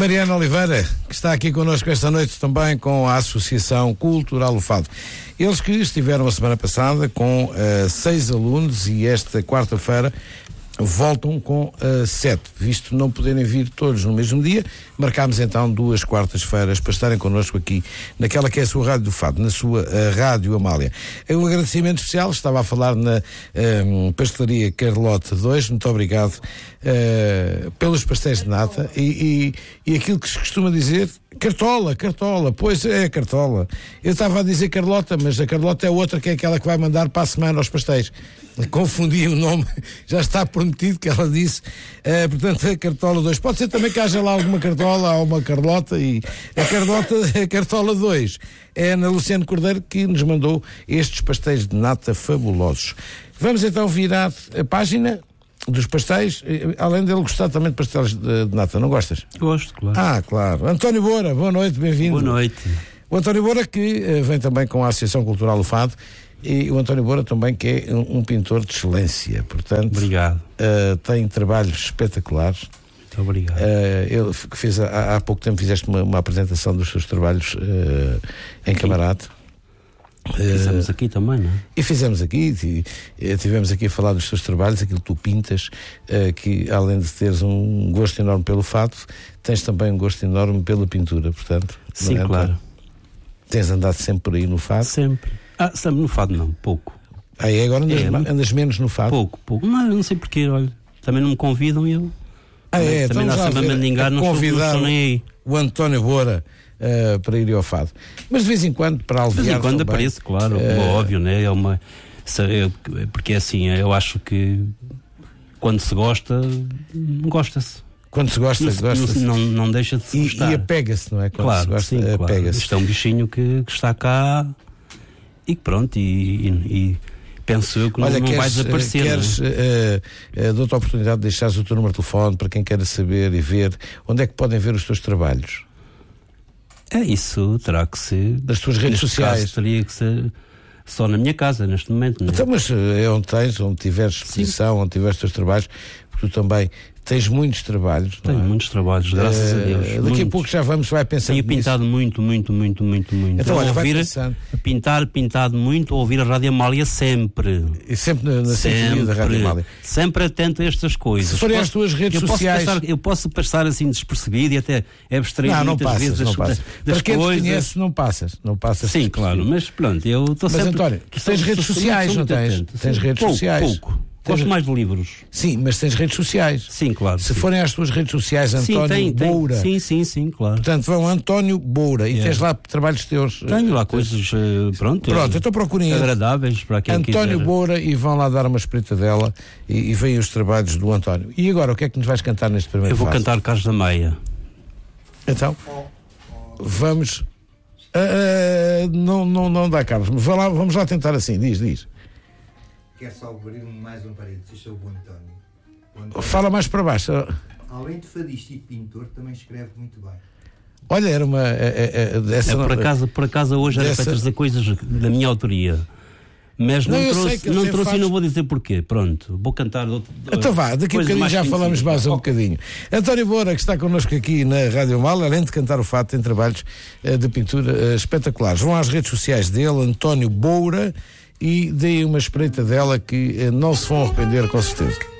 Mariana Oliveira, que está aqui connosco esta noite também com a Associação Cultural O Fado. Eles que estiveram a semana passada com 6 alunos e esta quarta-feira voltam com 7, visto não poderem vir todos no mesmo dia, marcámos então 2 quartas-feiras para estarem connosco aqui, naquela que é a sua Rádio do Fado, na sua Rádio Amália. Um agradecimento especial, estava a falar na Pastelaria Carlota 2, muito obrigado pelos pastéis de nata e aquilo que se costuma dizer, Cartola, pois é, Cartola. Eu estava a dizer Carlota, mas a Carlota é outra, que é aquela que vai mandar para a semana aos pastéis. Confundi o nome, já está prometido que ela disse, portanto a Cartola 2, pode ser também que haja lá alguma Cartola ou uma Carlota, e a Cartola 2 é Ana Luciano Cordeiro que nos mandou estes pastéis de nata fabulosos. Vamos então virar a página dos pastéis, além dele gostar também de pastéis de nata, não gostas? Gosto, claro. Claro. António Boura, boa noite, bem-vindo. Boa noite. O António Boura que vem também com a Associação Cultural O Fado, e o António Boura também que é um pintor de excelência, portanto. Obrigado. Tem trabalhos espetaculares. Muito obrigado. Ele fez há pouco tempo fizeste uma apresentação dos seus trabalhos em Camarate. Fizemos aqui também, não é? E fizemos aqui, tivemos aqui a falar dos teus trabalhos, aquilo que tu pintas, que além de teres um gosto enorme pelo fado, tens também um gosto enorme pela pintura, portanto. Sim, claro. Tens andado sempre por aí no fado? Sempre. Sempre no fado não, pouco. Agora andas menos no fado? Pouco. Não sei porquê, olha, também não me convidam e eu... Também então dá sempre a mandingar, não estou nem aí. O António Boura para ir ao fado. Mas de vez em quando, para aliviar. De vez em quando também, aparece, claro, óbvio, né? Porque assim, eu acho que quando se gosta, gosta-se. Quando se gosta, gosta-se. Não deixa de se gostar. E apega-se, não é? Quando claro, se gosta, sim, claro. Apega-se. Isto é um bichinho que está cá e pronto, e penso eu que não vai desaparecer. Queres, dou-te a oportunidade de deixares o teu número de telefone para quem queira saber e ver onde é que podem ver os teus trabalhos? Isso terá que ser das tuas redes sociais. Caso, teria que ser só na minha casa neste momento, não é? Então, mas onde tiveres exposição, onde tiveres os teus trabalhos, porque tu também tens muitos trabalhos. Tenho muitos trabalhos, graças a Deus. Daqui a pouco já vai pensando. Tenho pintado muito. Então, olha, vai pensando. Pintado muito, ouvir a Rádio Amália sempre. E sempre na sintonia da Rádio Amália. Sempre atento a estas coisas. Se forem as tuas redes sociais. Eu posso passar assim despercebido e até abstrair muitas vezes das coisas. Para quem te conhece, não passas. Sim, claro, mas pronto, eu estou sempre... Mas António, tu tens redes sociais, não tens? Tens redes sociais? Pouco. Gosto mais de livros. Sim, mas tens redes sociais. Sim, claro. Se forem às tuas redes sociais, António Boura. Sim, claro. Portanto, vão António Boura e tens lá trabalhos teus. Tenho lá coisas, pronto, então procurem agradáveis para quem António quiser. Boura e vão lá dar uma espreitadela e veem os trabalhos do António. E agora, o que é que nos vais cantar neste primeiro Eu vou fase? cantar Carlos da Meia. Então, vamos... não dá, Carlos, mas vamos lá tentar assim, diz. Quero só abrir mais um parênteses sobre o António. Fala mais para baixo. Além de fadista e pintor, também escreve muito bem. Olha, era uma... por acaso hoje era para trazer coisas da minha autoria. Mas não trouxe e não vou dizer porquê. Pronto, vou cantar então vá, daqui a bocadinho já falamos mais um bocadinho. António Boura, que está connosco aqui na Rádio Amália, além de cantar o fado, tem trabalhos de pintura espetaculares. Vão às redes sociais dele, António Boura, e deem uma espreita dela que não se vão arrepender, com certeza.